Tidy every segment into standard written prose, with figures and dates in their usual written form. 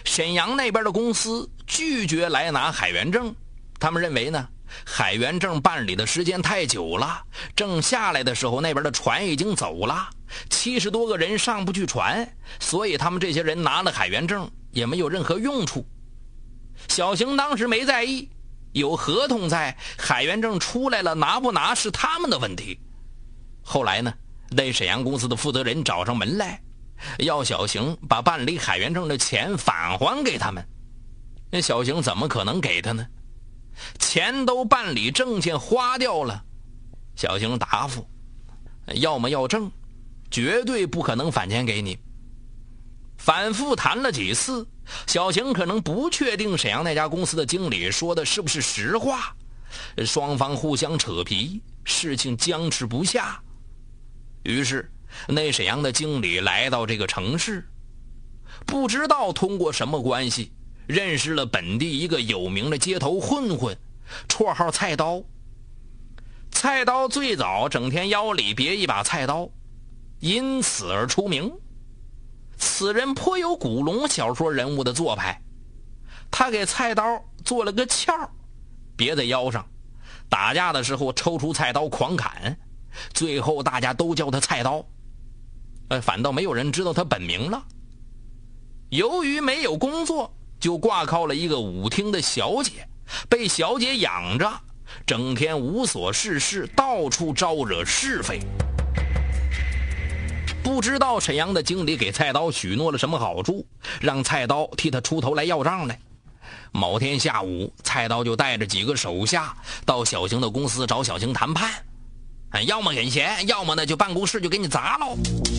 沈阳那边的公司拒绝来拿海员证，他们认为呢，海员证办理的时间太久了，证下来的时候那边的船已经走了，70多个人上不去船，所以他们这些人拿了海员证也没有任何用处。小邢当时没在意，有合同在，海员证出来了拿不拿是他们的问题。后来呢，那沈阳公司的负责人找上门来，要小邢把办理海员证的钱返还给他们。那小邢怎么可能给他呢？钱都办理证件花掉了。小邢答复，要么要证，绝对不可能返钱给你。反复谈了几次，小邢可能不确定沈阳那家公司的经理说的是不是实话，双方互相扯皮，事情僵持不下。于是那沈阳的经理来到这个城市，不知道通过什么关系认识了本地一个有名的街头混混，绰号菜刀。菜刀最早整天腰里别一把菜刀，因此而出名。此人颇有古龙小说人物的做派，他给菜刀做了个鞘，别在腰上，打架的时候抽出菜刀狂砍，最后大家都叫他菜刀，反倒没有人知道他本名了。由于没有工作，就挂靠了一个舞厅的小姐，被小姐养着，整天无所事事，到处招惹是非。不知道沈阳的经理给菜刀许诺了什么好处，让菜刀替他出头来要账来。某天下午，菜刀就带着几个手下到小邢的公司找小邢谈判，要么给钱，要么呢就办公室就给你砸喽。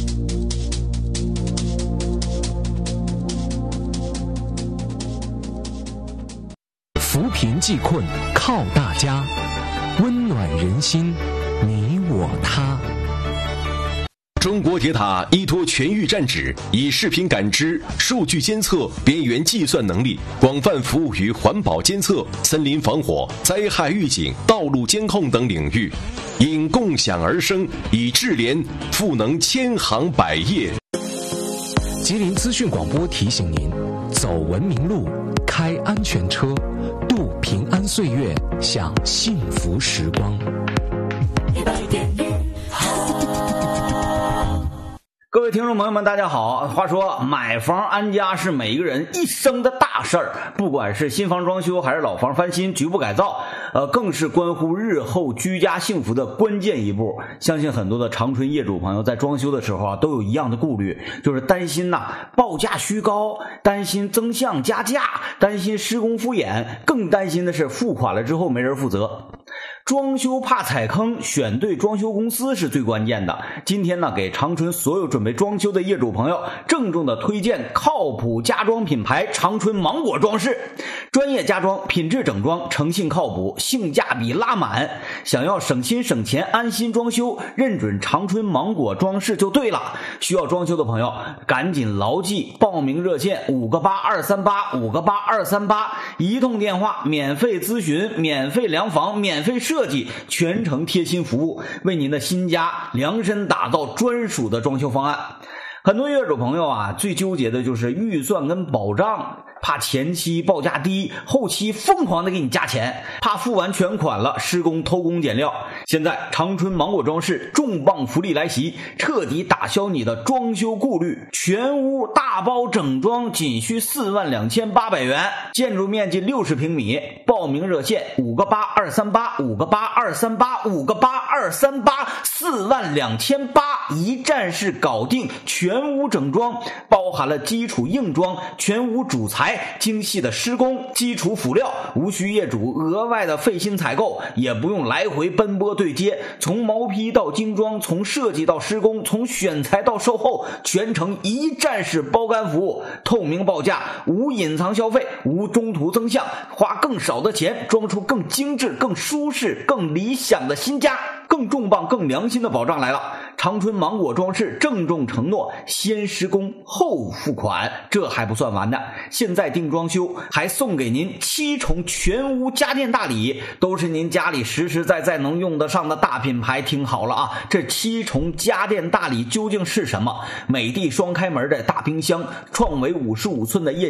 扶贫济困靠大家，温暖人心，你我他。 中国铁塔依托全域站址，以视频感知、数据监测、边缘计算能力，广泛服务于环保监测、森林防火、灾害预警、道路监控等领域，因共享而生，以智联赋能千行百业。 吉林资讯广播提醒您：走文明路，开安全车，度平安岁月，享幸福时光。 各位听众朋友们，大家好。话说买房安家是每一个人一生的大事儿，不管是新房装修还是老房翻新局部改造，更是关乎日后居家幸福的关键一步。相信很多的长春业主朋友在装修的时候都有一样的顾虑，就是担心报价虚高，担心增项加价，担心施工敷衍，更担心的是付款了之后没人负责。装修怕踩坑，选对装修公司是最关键的。今天给长春所有准备装修的业主朋友郑重的推荐靠谱家装品牌长春芒果装饰，专业家装，品质整装，诚信靠谱，性价比拉满。想要省心省钱，安心装修，认准长春芒果装饰就对了。需要装修的朋友赶紧牢记报名热线58238，58238，一通电话，免费咨询，免费量房，免费设计，全程贴心服务，为您的新家量身打造专属的装修方案。很多业主朋友最纠结的就是预算跟保障，怕前期报价低，后期疯狂的给你加钱，怕付完全款了施工偷工减料。现在长春芒果装饰重磅福利来袭，彻底打消你的装修顾虑，全屋大包整装仅需42800元，建筑面积60平米。报名热线58238，58238，58238，42800，一站式搞定，全屋整装，包含了基础硬装、全屋主材、精细的施工、基础辅料，无需业主额外的费心采购，也不用来回奔波对接，从毛坯到精装，从设计到施工，从选材到售后，全程一站式包干服务，透明报价，无隐藏消费，无中途增项，花更少的钱装出更精致、更舒适、更理想的新家。更重磅、更良心的保障来了！长春芒果装饰郑重承诺，先施工后付款。这还不算完呢，现在定装修还送给您7重全屋家电大礼，都是您家里实实在在能用得上的大品牌。听好了这7重家电大礼究竟是什么？美的双开门的大冰箱，创维55寸的液